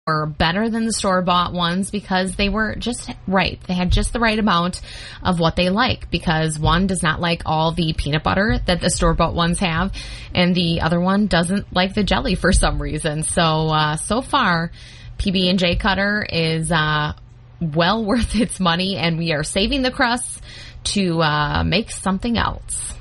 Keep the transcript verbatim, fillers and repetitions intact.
were better than the store-bought ones because they were just right. They had just the right amount of what they like, because one does not like all the peanut butter that the store-bought ones have, and the other one doesn't like the jelly for some reason. So, uh, so far, P B and J Cutter is uh, well worth its money, and we are saving the crusts to uh, make something else.